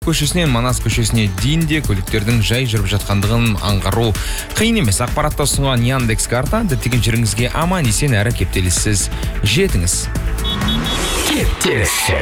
көшесінен Манас көшесіне дейін де көліктердің жай жүріп жатқандығын аңғару қиын емес. Ақпаратты ұсынған Яндекс карта діттеген жеріңізге аман есен әрі кептеліссіз жетіңіз. Кептеліссіз.